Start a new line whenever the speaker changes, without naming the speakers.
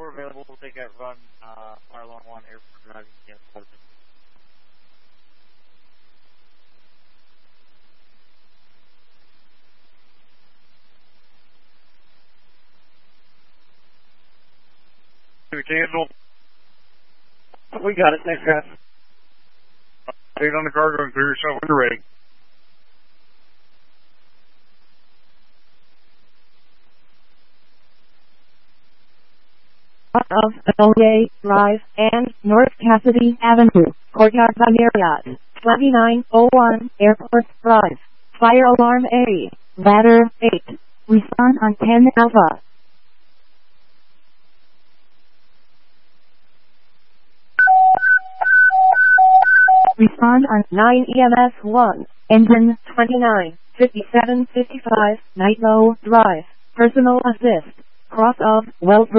we're available, we'll take that run, fire alarm 1, airport driving, against Pleasant.
Cancel.
We got it. Thanks, guys.
Stay on the cargo and clear yourself when you're ready.
Of Elway Drive and North Cassidy Avenue, Courtyard by Marriott, 2901 Airport Drive. Fire alarm A, ladder 8. Respond on 10 Alpha. Respond on 9 EMS 1, engine 29, 5755, Nightlow Drive. Personal assist, cross of Wells